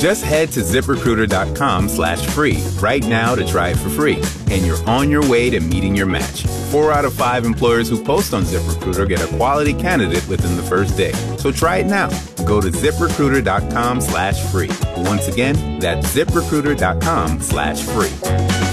Just head to ZipRecruiter.com/free right now to try it for free. And you're on your way to meeting your match. 4 out of 5 employers who post on ZipRecruiter get a quality candidate within the first day. So try it now. Go to ZipRecruiter.com/free. Once again, that's ZipRecruiter.com/free.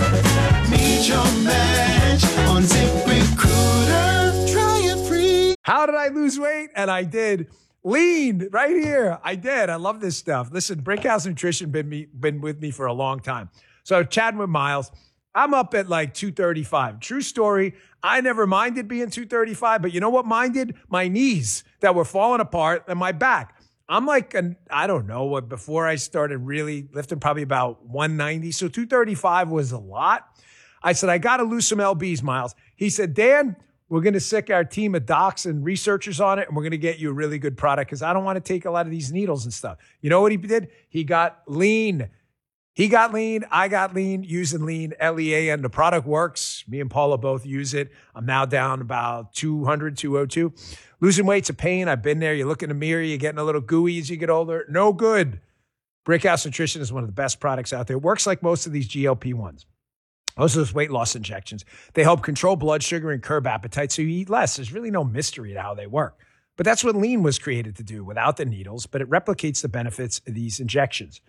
Meet your match on ZipRecruiter. Try it free. How did I lose weight? And I did. Lean right here. I did. I love this stuff. Listen, Brickhouse Nutrition been with me for a long time. So chatting with Miles, I'm up at like 235. True story. I never minded being 235, but you know what minded? My knees that were falling apart and my back. I'm like, I don't know what, before I started really lifting, probably about 190. So 235 was a lot. I said, I got to lose some LBs, Miles. He said, Dan, we're going to sick our team of docs and researchers on it, and we're going to get you a really good product because I don't want to take a lot of these needles and stuff. You know what he did? He got lean. He got lean. I got lean using lean, LEAN. The product works. Me and Paula both use it. I'm now down about 200, 202. Losing weight's a pain. I've been there. You look in the mirror, you're getting a little gooey as you get older. No good. Brickhouse Nutrition is one of the best products out there. It works like most of these GLP-1s. Most of those weight loss injections, they help control blood sugar and curb appetite so you eat less. There's really no mystery to how they work. But that's what lean was created to do without the needles, but it replicates the benefits of these injections.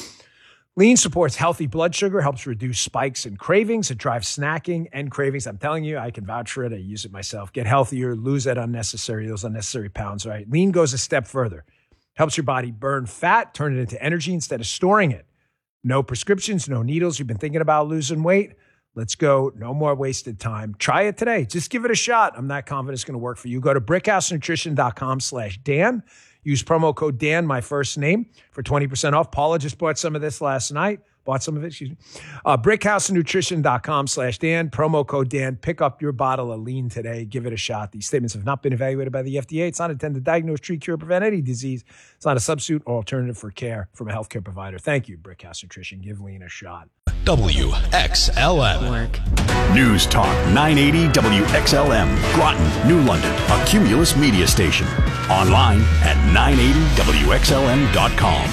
Lean supports healthy blood sugar, helps reduce spikes and cravings. It drives snacking and cravings. I'm telling you, I can vouch for it. I use it myself. Get healthier, lose those unnecessary pounds, right? Lean goes a step further. Helps your body burn fat, turn it into energy instead of storing it. No prescriptions, no needles. You've been thinking about losing weight? Let's go. No more wasted time. Try it today. Just give it a shot. I'm not confident it's going to work for you. Go to brickhousenutrition.com/Dan. Use promo code Dan, my first name, for 20% off. Paula just bought some of this last night. Brickhousenutrition.com/Dan. Promo code Dan. Pick up your bottle of lean today. Give it a shot. These statements have not been evaluated by the FDA. It's not intended to diagnose, treat, cure, prevent any disease. It's not a substitute or alternative for care from a healthcare provider. Thank you, Brickhouse Nutrition. Give lean a shot. WXLM. News Talk 980 WXLM. Groton, New London, a Cumulus media station. Online at 980WXLM.com.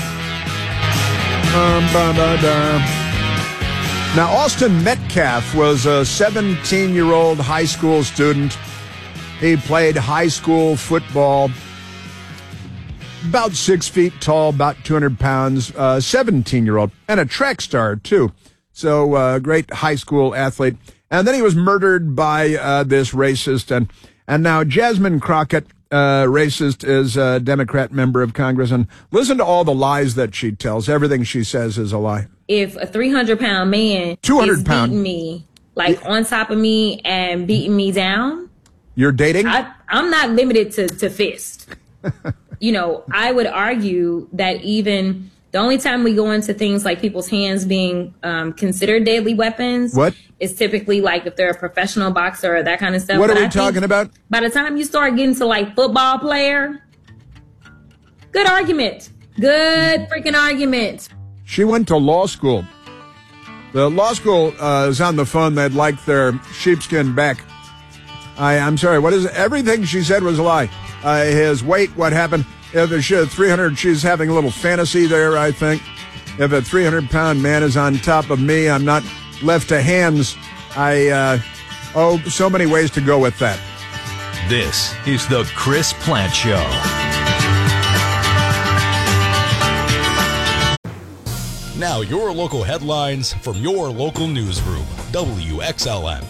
Now, Austin Metcalf was a 17-year-old high school student. He played high school football, about 6 feet tall, about 200 pounds, 17-year-old, and a track star, too. So, great high school athlete. And then he was murdered by this racist. And now Jasmine Crockett, racist, is a Democrat member of Congress. And listen to all the lies that she tells. Everything she says is a lie. If a 300-pound man 200 is pound beating me, like on top of me and beating me down, you're dating? I'm not limited to fist. You know, I would argue that even the only time we go into things like people's hands being considered deadly weapons is typically like if they're a professional boxer or that kind of stuff. What are we talking about? By the time you start getting to like football player, good argument. Good freaking argument. She went to law school. The law school is on the phone. They'd like their sheepskin back. I'm sorry. What is it? Everything she said was a lie. His weight, what happened? If she had 300, she's having a little fantasy there, I think. If a 300-pound man is on top of me, I'm not left to hands. So many ways to go with that. This is the Chris Plante Show. Now your local headlines from your local newsroom, WXLM.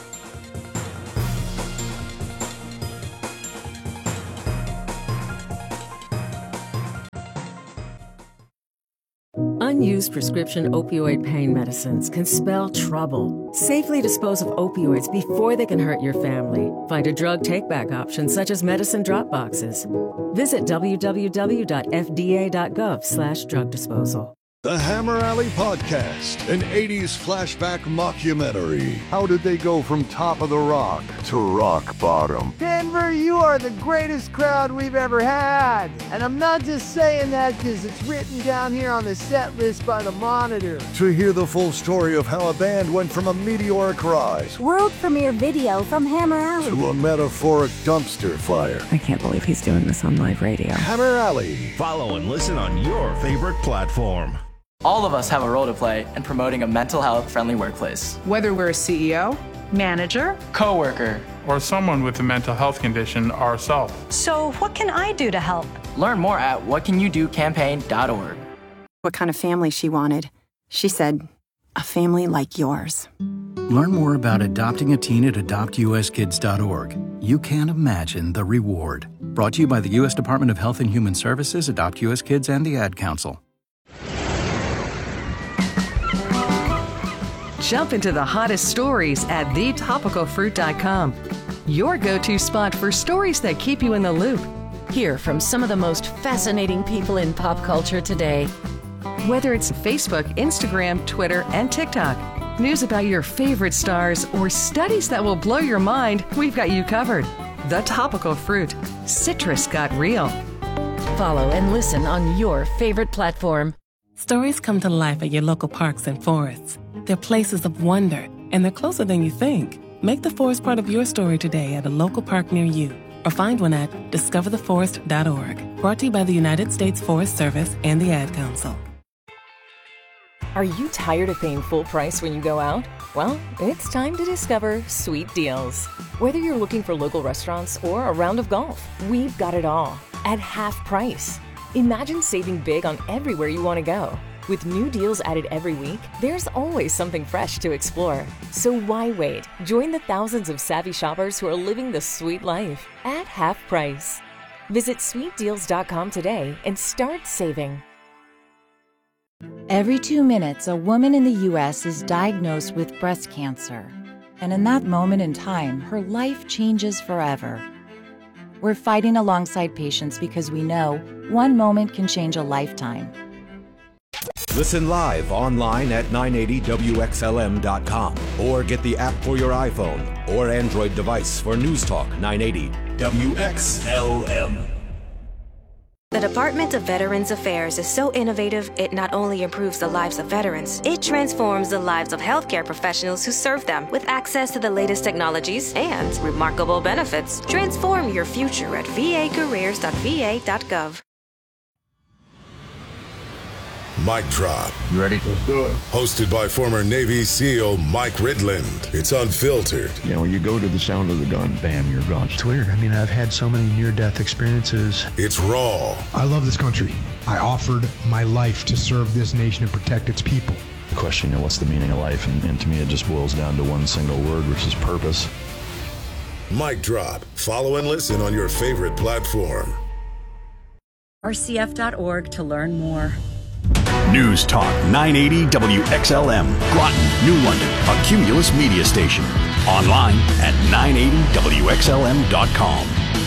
Unused prescription opioid pain medicines can spell trouble. Safely dispose of opioids before they can hurt your family. Find a drug take-back option such as medicine drop boxes. Visit www.fda.gov/drug disposal. The Hammer Alley Podcast, an 80s flashback mockumentary. How did they go from top of the rock to rock bottom? Denver, you are the greatest crowd we've ever had. And I'm not just saying that because it's written down here on the set list by the Monitor. To hear the full story of how a band went from a meteoric rise, world premiere video from Hammer Alley, to a metaphoric dumpster fire. I can't believe he's doing this on live radio. Hammer Alley. Follow and listen on your favorite platform. All of us have a role to play in promoting a mental health friendly workplace. Whether we're a CEO, manager, coworker, or someone with a mental health condition ourselves. So what can I do to help? Learn more at whatcanyoudocampaign.org. What kind of family she wanted. She said, a family like yours. Learn more about adopting a teen at adoptuskids.org. You can't imagine the reward. Brought to you by the U.S. Department of Health and Human Services, Adopt U.S. Kids, and the Ad Council. Jump into the hottest stories at thetopicalfruit.com. Your go-to spot for stories that keep you in the loop. Hear from some of the most fascinating people in pop culture today. Whether it's Facebook, Instagram, Twitter, and TikTok, news about your favorite stars, or studies that will blow your mind, we've got you covered. The Topical Fruit. Citrus got real. Follow and listen on your favorite platform. Stories come to life at your local parks and forests. They're places of wonder, and they're closer than you think. Make the forest part of your story today at a local park near you, or find one at discovertheforest.org. Brought to you by the United States Forest Service and the Ad Council. Are you tired of paying full price when you go out? Well, it's time to discover Sweet Deals. Whether you're looking for local restaurants or a round of golf, we've got it all at half price. Imagine saving big on everywhere you want to go. With new deals added every week, there's always something fresh to explore. So why wait? Join the thousands of savvy shoppers who are living the sweet life at half price. Visit sweetdeals.com today and start saving. Every 2 minutes, a woman in the U.S. is diagnosed with breast cancer. And in that moment in time, her life changes forever. We're fighting alongside patients because we know one moment can change a lifetime. Listen live online at 980WXLM.com or get the app for your iPhone or Android device for News Talk 980 WXLM. The Department of Veterans Affairs is so innovative, it not only improves the lives of veterans, it transforms the lives of healthcare professionals who serve them. With access to the latest technologies and remarkable benefits, transform your future at vacareers.va.gov. Mic Drop. You ready? Let's do it. Hosted by former Navy SEAL Mike Ridland. It's unfiltered. You know, when you go to the sound of the gun, bam, you're gone. It's weird. I mean, I've had so many near-death experiences. It's raw. I love this country. I offered my life to serve this nation and protect its people. The question, what's the meaning of life? And to me, it just boils down to one single word, which is purpose. Mic Drop. Follow and listen on your favorite platform. rcf.org to learn more. News Talk 980 WXLM, Groton, New London, a Cumulus media station. Online at 980WXLM.com.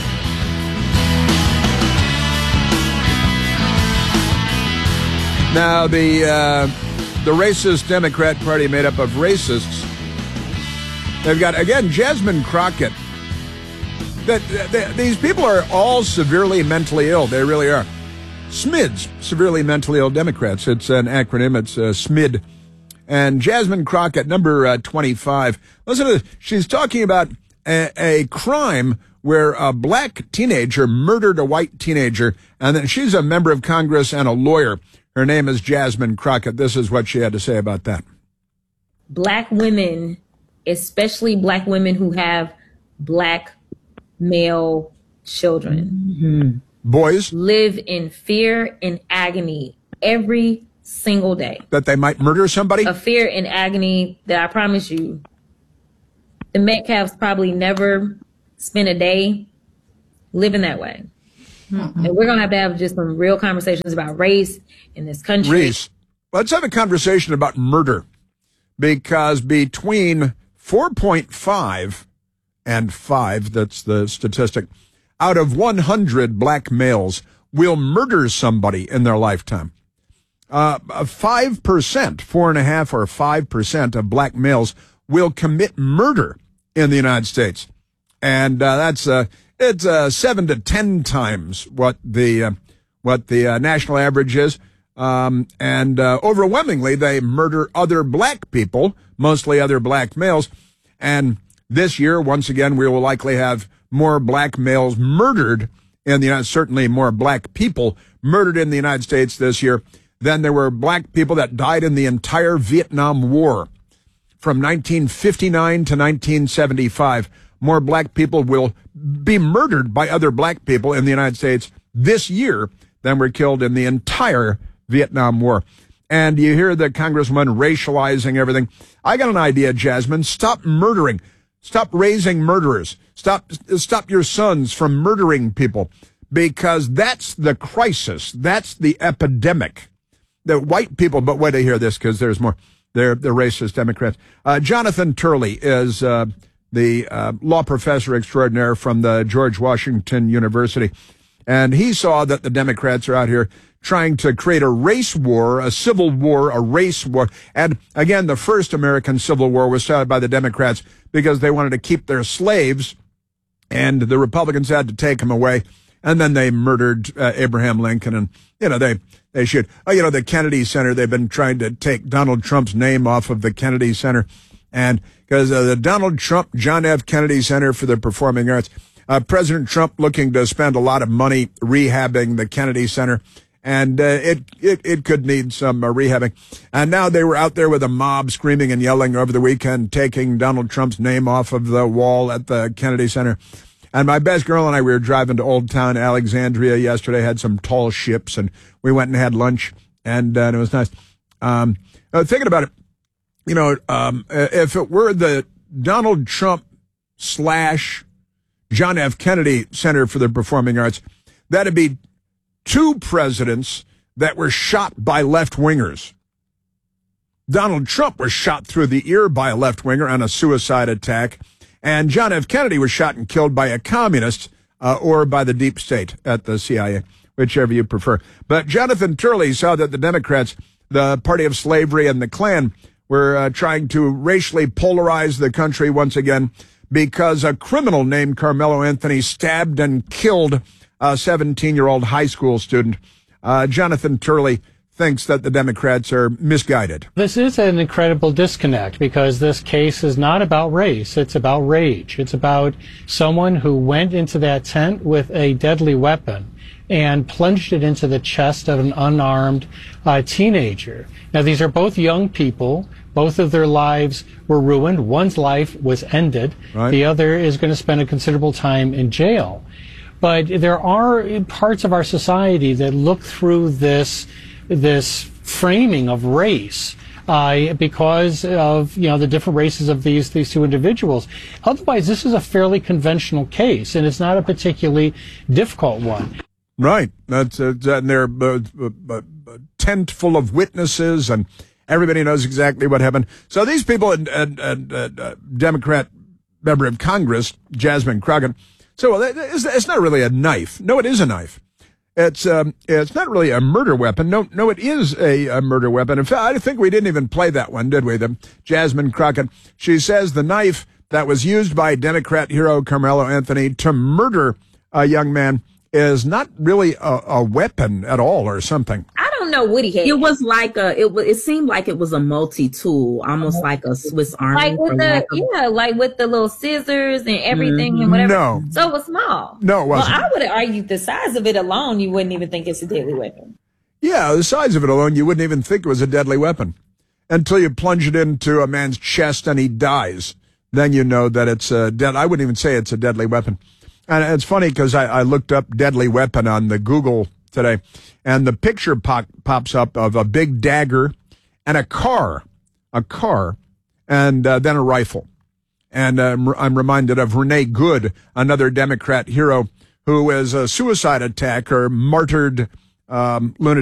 Now, the racist Democrat Party made up of racists, they've got, again, Jasmine Crockett. These people are all severely mentally ill. They really are. SMIDs, Severely Mentally Ill Democrats. It's an acronym. It's SMID. And Jasmine Crockett, number 25. Listen to this. She's talking about a crime where a black teenager murdered a white teenager, and then she's a member of Congress and a lawyer. Her name is Jasmine Crockett. This is what she had to say about that. Black women, especially black women who have black male children, boys, live in fear and agony every single day. That they might murder somebody? A fear and agony that I promise you, the Metcalfs probably never spent a day living that way. Mm-hmm. And we're going to have just some real conversations about race in this country. Reese, let's have a conversation about murder. Because between 4.5 and 5, that's the statistic, out of 100 black males will murder somebody in their lifetime. 5%, 4.5% or 5% of black males will commit murder in the United States. And it's 7 to 10 times what the national average is. And overwhelmingly, they murder other black people, mostly other black males. And this year, once again, we will likely have more black males murdered in the United States, certainly more black people murdered in the United States this year than there were black people that died in the entire Vietnam War. From 1959 to 1975, more black people will be murdered by other black people in the United States this year than were killed in the entire Vietnam War. And you hear the congressman racializing everything. I got an idea, Jasmine. Stop murdering. Stop raising murderers. Stop your sons from murdering people, because that's the crisis. That's the epidemic. The white people, but wait to hear this, because there's more. They're racist Democrats. Jonathan Turley is the law professor extraordinaire from the George Washington University. And he saw that the Democrats are out here trying to create a race war, a civil war, a race war. And again, the first American Civil War was started by the Democrats because they wanted to keep their slaves, and the Republicans had to take them away. And then they murdered Abraham Lincoln, and, they should. The Kennedy Center, they've been trying to take Donald Trump's name off of the Kennedy Center. And because the Donald Trump John F. Kennedy Center for the Performing Arts, President Trump looking to spend a lot of money rehabbing the Kennedy Center. And it could need some rehabbing. And now they were out there with a mob screaming and yelling over the weekend, taking Donald Trump's name off of the wall at the Kennedy Center. And my best girl and I, we were driving to Old Town Alexandria yesterday, had some tall ships, and we went and had lunch, and it was nice. Thinking about it, if it were the Donald Trump / John F. Kennedy Center for the Performing Arts, that'd be 2 presidents that were shot by left-wingers. Donald Trump was shot through the ear by a left-winger on a suicide attack, and John F. Kennedy was shot and killed by a communist or by the deep state at the CIA, whichever you prefer. But Jonathan Turley saw that the Democrats, the party of slavery and the Klan, were trying to racially polarize the country once again because a criminal named Carmelo Anthony stabbed and killed a 17-year-old high school student. Jonathan Turley thinks that the Democrats are misguided. This is an incredible disconnect, because this case is not about race. It's about rage. It's about someone who went into that tent with a deadly weapon and plunged it into the chest of an unarmed teenager. Now, these are both young people. Both of their lives were ruined. One's life was ended. Right. The other is going to spend a considerable time in jail. But there are parts of our society that look through this framing of race because of the different races of these 2 individuals. Otherwise, this is a fairly conventional case, and it's not a particularly difficult one. Right. That's and they're a tent full of witnesses, and everybody knows exactly what happened. So these people, and Democrat member of Congress, Jasmine Crockett. So it's not really a knife. No, it is a knife. It's not really a murder weapon. No, it is a murder weapon. In fact, I think we didn't even play that one, did we? The Jasmine Crockett. She says the knife that was used by Democrat hero Carmelo Anthony to murder a young man is not really a weapon at all, or something. I don't know what he had. It was like it seemed like it was a multi-tool, almost like a Swiss Army. Like with like with the little scissors and everything and whatever. No. So it was small. No, it wasn't. Well, I would have argued the size of it alone, you wouldn't even think it's a deadly weapon. Yeah, the size of it alone, you wouldn't even think it was a deadly weapon until you plunge it into a man's chest and he dies. Then you know that it's a I wouldn't even say it's a deadly weapon. And it's funny because I looked up deadly weapon on the Google today, and the picture pops up of a big dagger and a car, and then a rifle. And I'm reminded of Renee Good, another Democrat hero who is a suicide attacker, martyred lunatic.